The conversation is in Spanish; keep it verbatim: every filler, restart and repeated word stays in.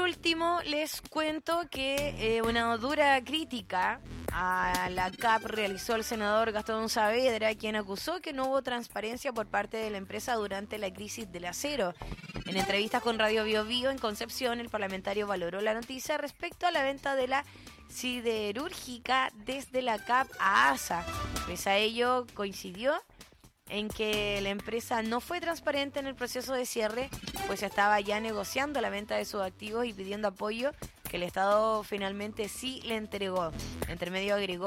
último, les cuento que eh, una dura crítica a la C A P realizó el senador Gastón Saavedra, quien acusó que no hubo transparencia por parte de la empresa durante la crisis del acero. En entrevistas con Radio Bio Bio en Concepción, el parlamentario valoró la noticia respecto a la venta de la siderúrgica desde la C A P a ASA. Pese a ello, coincidió en que la empresa no fue transparente en el proceso de cierre, pues estaba ya negociando la venta de sus activos y pidiendo apoyo que el Estado finalmente sí le entregó. Entre medio agregó